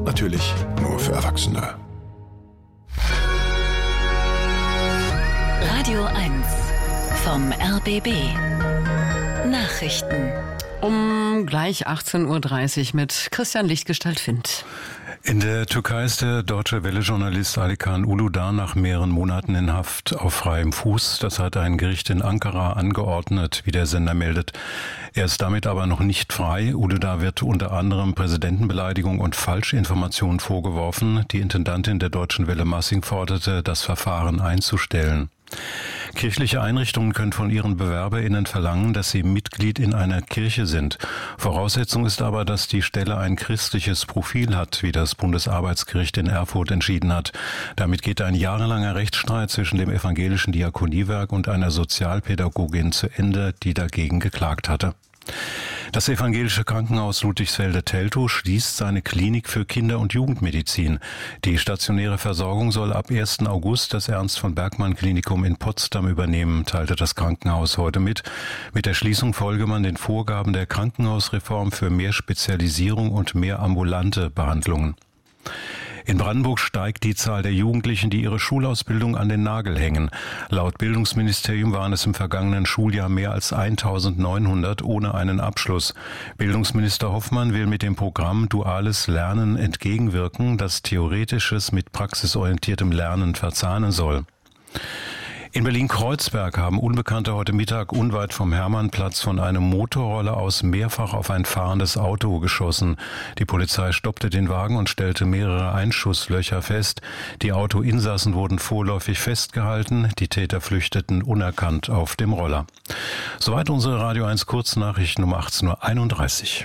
Natürlich nur für Erwachsene. Radio 1 vom RBB. Nachrichten. Um gleich 18.30 Uhr mit Christian Lichtgestalt-Findt. In der Türkei ist der deutsche Welle-Journalist Alikan Uludağ nach mehreren Monaten in Haft auf freiem Fuß. Das hat ein Gericht in Ankara angeordnet, wie der Sender meldet. Er ist damit aber noch nicht frei. Uludağ wird unter anderem Präsidentenbeleidigung und Falschinformation vorgeworfen. Die Intendantin der deutschen Welle Massing forderte, das Verfahren einzustellen. Kirchliche Einrichtungen können von ihren BewerberInnen verlangen, dass sie Mitglied in einer Kirche sind. Voraussetzung ist aber, dass die Stelle ein christliches Profil hat, wie das Bundesarbeitsgericht in Erfurt entschieden hat. Damit geht ein jahrelanger Rechtsstreit zwischen dem evangelischen Diakoniewerk und einer Sozialpädagogin zu Ende, die dagegen geklagt hatte. Das evangelische Krankenhaus Ludwigsfelde-Teltow schließt seine Klinik für Kinder- und Jugendmedizin. Die stationäre Versorgung soll ab 1. August das Ernst-von-Bergmann-Klinikum in Potsdam übernehmen, teilte das Krankenhaus heute mit. Mit der Schließung folge man den Vorgaben der Krankenhausreform für mehr Spezialisierung und mehr ambulante Behandlungen. In Brandenburg steigt die Zahl der Jugendlichen, die ihre Schulausbildung an den Nagel hängen. Laut Bildungsministerium waren es im vergangenen Schuljahr mehr als 1.900 ohne einen Abschluss. Bildungsminister Hoffmann will mit dem Programm Duales Lernen entgegenwirken, das Theoretisches mit praxisorientiertem Lernen verzahnen soll. In Berlin-Kreuzberg haben Unbekannte heute Mittag unweit vom Hermannplatz von einem Motorroller aus mehrfach auf ein fahrendes Auto geschossen. Die Polizei stoppte den Wagen und stellte mehrere Einschusslöcher fest. Die Autoinsassen wurden vorläufig festgehalten. Die Täter flüchteten unerkannt auf dem Roller. Soweit unsere Radio 1 Kurznachrichten um 18.31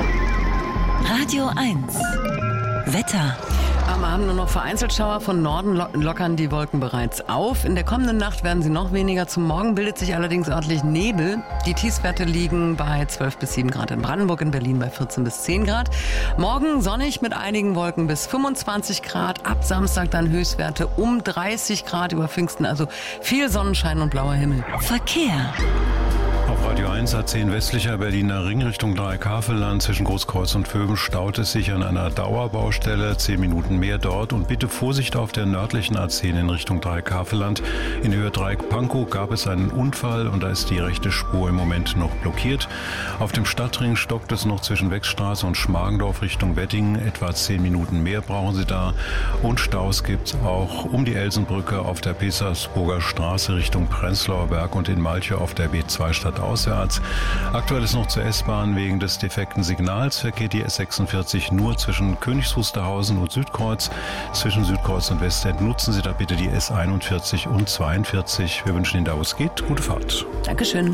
Uhr. Radio 1 Wetter. Am Abend nur noch vereinzelt Schauer, von Norden lockern die Wolken bereits auf. In der kommenden Nacht werden sie noch weniger. Zum Morgen bildet sich allerdings örtlich Nebel. Die Tiefstwerte liegen bei 12 bis 7 Grad in Brandenburg, in Berlin bei 14 bis 10 Grad. Morgen sonnig mit einigen Wolken bis 25 Grad. Ab Samstag dann Höchstwerte um 30 Grad über Pfingsten. Also viel Sonnenschein und blauer Himmel. Verkehr. Auf Radio 1 A10 westlicher Berliner Ring Richtung Dreieckhavelland zwischen Großkreuz und Vöben staut es sich an einer Dauerbaustelle. 10 Minuten mehr dort. Und bitte Vorsicht auf der nördlichen A10 in Richtung Dreieckhavelland. In Höhe Dreieck-Pankow gab es einen Unfall und da ist die rechte Spur im Moment noch blockiert. Auf dem Stadtring stockt es noch zwischen Wechstraße und Schmargendorf Richtung Wettingen. Etwa 10 Minuten mehr brauchen Sie da. Und Staus gibt es auch um die Elsenbrücke auf der Petersburger Straße Richtung Prenzlauer Berg und in Malchow auf der B2 stadtauswärts. Aktuell ist noch zur S-Bahn wegen des defekten Signals verkehrt die S46 nur zwischen Königs Wusterhausen und Südkreuz. Zwischen Südkreuz und Westend nutzen Sie da bitte die S41 und 42. Wir wünschen Ihnen da, wo es geht, gute Fahrt. Dankeschön.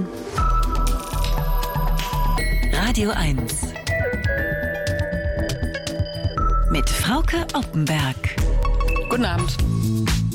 Radio 1 mit Frauke Oppenberg. Guten Abend.